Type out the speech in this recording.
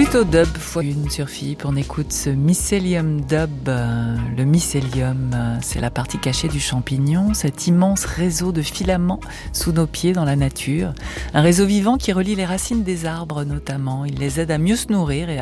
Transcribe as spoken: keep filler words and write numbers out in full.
Plutôt dub fois une sur Philippe, on écoute ce mycélium dub. Le mycélium, c'est la partie cachée du champignon, cet immense réseau de filaments sous nos pieds dans la nature. Un réseau vivant qui relie les racines des arbres notamment. Il les aide à mieux se nourrir et